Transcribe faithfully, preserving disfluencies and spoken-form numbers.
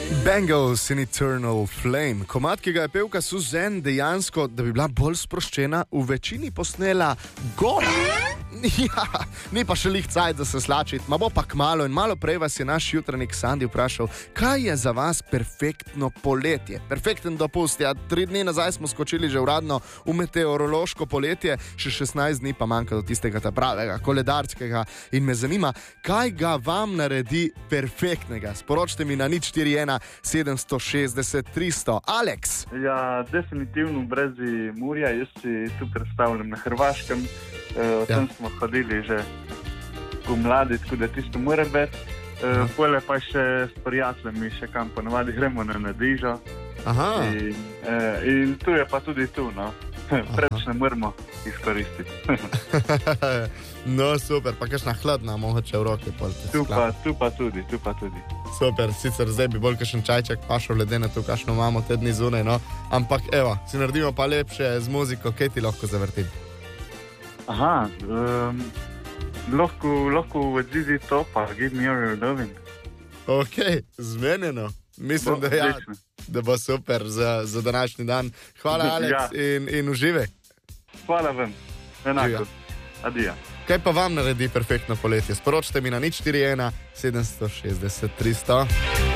Bangles in Eternal Flame. Komad, ki ga je pevka Suzanne dejansko, da bi bila bolj sproščena, v večini posnela gola. Ja, ni pa še lih cajt, da se slačiti, ma bo pa kmalo. In malo prej vas je naš jutranjik Sandi vprašal, kaj je za vas perfektno poletje. Perfekten dopust, ja, tri dni nazaj smo skočili že uradno v meteorološko poletje, še šestnajst dni pa manjka do tistega ta pravega, koledarskega. In me zanima, kaj ga vam naredi perfektnega. Sporočite mi na nič štiri ena sedem šestdeset tristo. Aleks? Ja, definitivno brezi Murja, jaz si tu predstavljam na Hrvaškem. Uh, tam ja. smo hodili že v mladi, tako da tisto mora biti. Uh, Pole pa še s prijateljami še kam ponovadi gremo na Nadižo. Aha. In, uh, in tu je pa tudi tu, no. Preč ne moramo izkoristiti. No, super, pa kakšna hladna, mogoče v roke. Tu pa, tu pa tudi, tu pa tudi. Super, sicer zdaj bi bolj kakšen čajček pašel ledene tu, kakšno imamo te dni zunaj, no. Ampak evo, si naredimo pa lepše z muziko, kaj ti lahko zavrtim? Aha, um, lahko, lahko v odzivi to pa Give Me Your Loving. Ok, zmenjeno. Mislim, bo, da, ja, da bo super za, za današnji dan. Hvala, Aleks, ja. in, in uživaj. Hvala vam, enako. Adija. Kaj pa vam naredi perfektno poletje? Sporočite mi na nič štiri ena sedem šestdeset tristo.